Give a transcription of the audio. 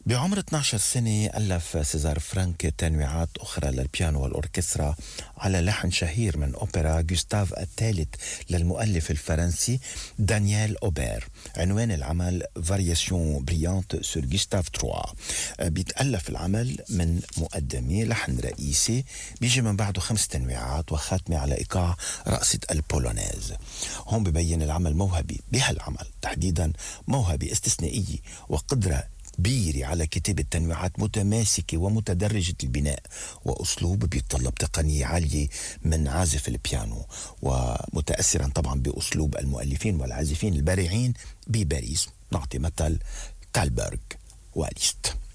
بعمر 12 سنة ألف سيزار فرانك تنويعات أخرى للبيانو والأوركسترا على لحن شهير من أوبرا جوستاف الثالث للمؤلف الفرنسي دانييل أوبير. عنوان العمل فارياسيون بريانت سور جوستاف تروا. بيتألف العمل من مقدمة لحن رئيسي بيجي من بعده 5 تنويعات وخاتمة على إيقاع رقصة البولونيز. هون ببين العمل موهبي، بهالعمل تحديدا موهبة استثنائية وقدرة كبيرة على كتابة تنويعات متماسكة ومتدرجة البناء، وأسلوب بيتطلب تقنية عالية من عازف البيانو، ومتأثرا طبعا بأسلوب المؤلفين والعازفين البارعين بباريس. نعطي مثل تالبرغ وليست.